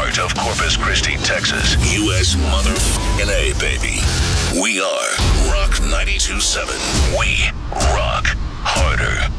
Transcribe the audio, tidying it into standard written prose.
heart of Corpus Christi, Texas. U.S. motherfucking A, baby. We are Rock 92.7. We rock harder.